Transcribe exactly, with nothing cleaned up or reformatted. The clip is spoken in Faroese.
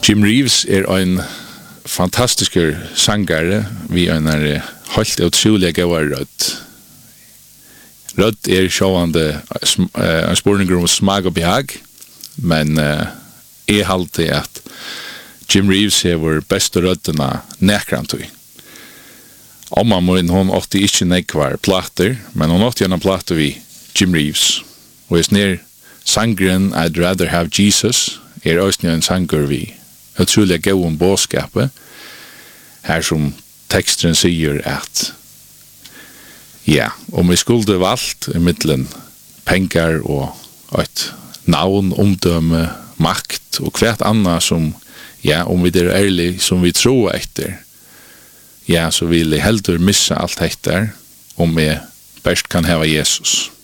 Jim Reeves er en fantastisk sangare, vi er en helt utrolig gode rødt. Rødt er sjående en spurning om smak og behag, men uh, jeg halte at Jim Reeves er vår beste røddene nekrantøy. Omma min, hon åtte ikke nekvar plater, men hon åtte gjennom plater vi Jim Reeves. Og jeg snir sangren I'd Rather Have Jesus er også en sanger vi utrolig gode om båskapet, her som teksten sier at ja, om vi skulle valgt i middelen pengar og et navn, omdømme, makt og hvert annet som, ja, om vi er ærlig, som vi tror etter, ja, så vil jeg heller missa alt etter om vi best kan hava Jesus.